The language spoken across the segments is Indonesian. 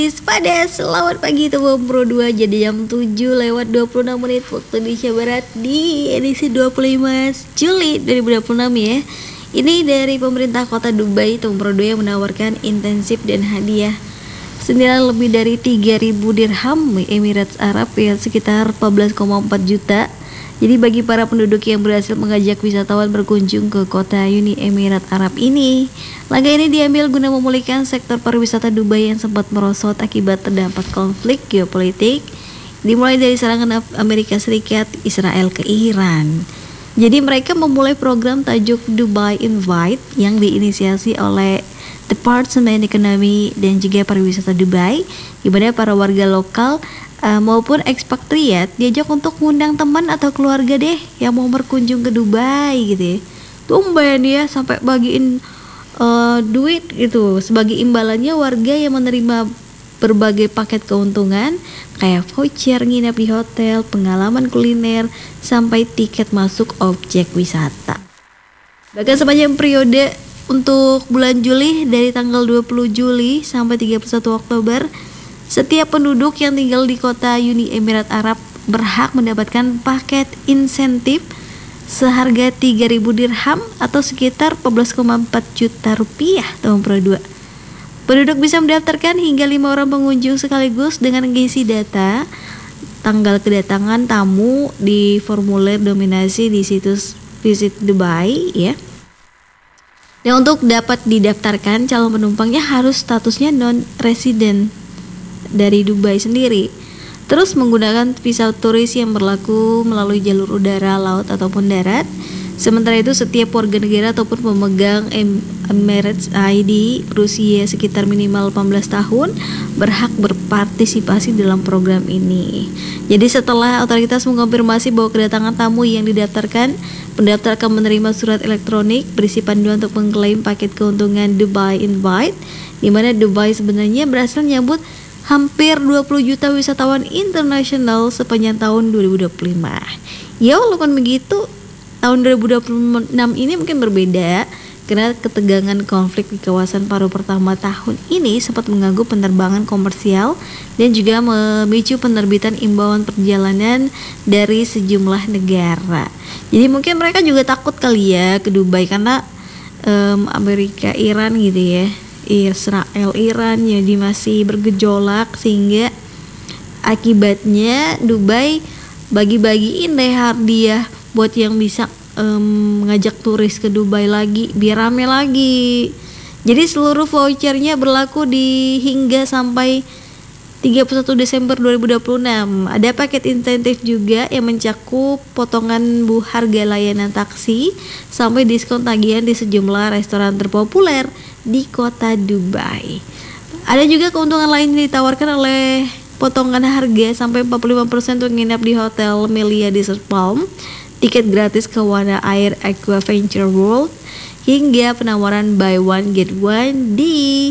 Pada selamat pagi teman Pro 2. Jadi jam 7:26 waktu Indonesia Barat di edisi 25 Juli 2026 ya. Ini dari pemerintah kota Dubai teman Pro 2 yang menawarkan intensif dan hadiah senilai lebih dari 3.000 dirham Emirates Arab ya, sekitar 14,4 juta. Jadi bagi para penduduk yang berhasil mengajak wisatawan berkunjung ke kota Uni Emirat Arab ini, langkah ini diambil guna memulihkan sektor pariwisata Dubai yang sempat merosot akibat terdapat konflik geopolitik dimulai dari serangan Amerika Serikat Israel ke Iran. Jadi mereka memulai program tajuk Dubai Invite yang diinisiasi oleh Departemen Ekonomi dan juga Pariwisata Dubai, di mana para warga lokal maupun ekspatriat diajak untuk mengundang teman atau keluarga deh yang mau berkunjung ke Dubai gitu ya. Tumben ya sampai bagiin duit gitu sebagai imbalannya warga yang menerima berbagai paket keuntungan kayak voucher nginep di hotel, pengalaman kuliner, sampai tiket masuk objek wisata. Bahkan sepanjang periode untuk bulan Juli dari tanggal 20 Juli sampai 31 Oktober, setiap penduduk yang tinggal di kota Uni Emirat Arab berhak mendapatkan paket insentif seharga 3.000 dirham atau sekitar 14,4 juta rupiah tahun Pro 2. Penduduk bisa mendaftarkan hingga 5 orang pengunjung sekaligus dengan mengisi data tanggal kedatangan tamu di formulir nominasi di situs Visit Dubai ya. Dan untuk dapat didaftarkan, calon penumpangnya harus statusnya non-resident dari Dubai sendiri, terus menggunakan visa turis yang berlaku melalui jalur udara, laut ataupun darat. Sementara itu setiap warga negara ataupun pemegang Emirates ID berusia sekitar minimal 18 tahun berhak berpartisipasi dalam program ini. Jadi setelah otoritas mengkonfirmasi bahwa kedatangan tamu yang didaftarkan, pendaftar akan menerima surat elektronik berisi panduan untuk mengklaim paket keuntungan Dubai Invite, di mana Dubai sebenarnya berhasil menyambut hampir 20 juta wisatawan internasional sepanjang tahun 2025. Ya walaupun begitu, tahun 2026 ini mungkin berbeda karena ketegangan konflik di kawasan paruh pertama tahun ini sempat mengganggu penerbangan komersial dan juga memicu penerbitan imbauan perjalanan dari sejumlah negara. Jadi mungkin mereka juga takut kali ya ke Dubai karena Amerika Iran gitu ya. Israel Iran jadi masih bergejolak, sehingga akibatnya Dubai bagi-bagiin deh hadiah buat yang bisa ngajak turis ke Dubai lagi biar rame lagi. Jadi seluruh vouchernya berlaku hingga sampai 31 Desember 2026. Ada paket insentif juga yang mencakup potongan harga layanan taksi sampai diskon tagihan di sejumlah restoran terpopuler di kota Dubai. Ada juga keuntungan lain yang ditawarkan oleh potongan harga sampai 45% untuk nginap di Hotel Melia Desert Palm, tiket gratis ke Warna Air Aqua Venture World, hingga penawaran buy one get one di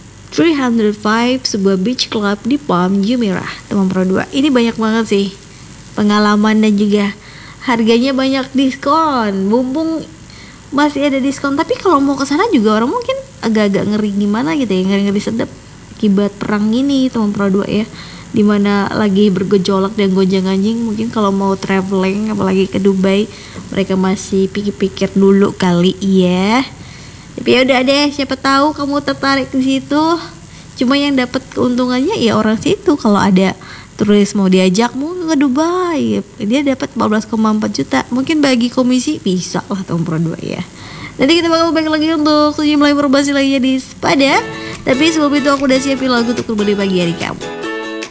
305 sebuah beach club di Palm Jumeirah, teman Pro 2. Ini banyak banget sih pengalaman dan juga harganya banyak diskon. Mumpung masih ada diskon, tapi kalau mau ke sana juga orang mungkin agak-agak ngeri gimana gitu ya, ngeri-ngeri sedap akibat perang ini teman Pro 2 ya, dimana lagi bergejolak dan gonjang-ganjing. Mungkin kalau mau traveling apalagi ke Dubai, mereka masih pikir-pikir dulu kali ya. Tapi ya udah deh, siapa tahu kamu tertarik di situ. Cuma yang dapat keuntungannya ya orang situ. Kalau ada turis mau diajak mau ke Dubai, dia dapat 14,4 juta. Mungkin bagi komisi bisa lah tahun Pro 2 ya. Nanti kita bakal balik lagi untuk sejumlah informasi lainnya di Pada. Tapi sebelum itu aku udah siapin lagu untuk berbagi pagi hari kamu.